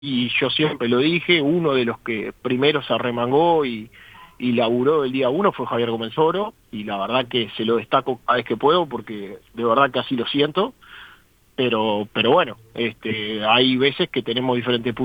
y yo siempre lo dije, uno de los que primero se arremangó y laburó el día uno fue Javier Gómez Oro, y la verdad que se lo destaco cada vez que puedo, porque de verdad que así lo siento, pero bueno, hay veces que tenemos diferentes puntos